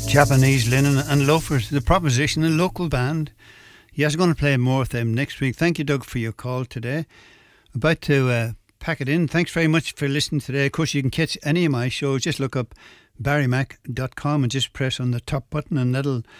Japanese Linen and Loafers, the Proposition, a local band. Yes, I'm going to play more of them next week. Thank you, Doug, for your call today. About to pack it in. Thanks very much for listening today. Of course, you can catch any of my shows. Just look up barrymac.com and just press on the top button and that'll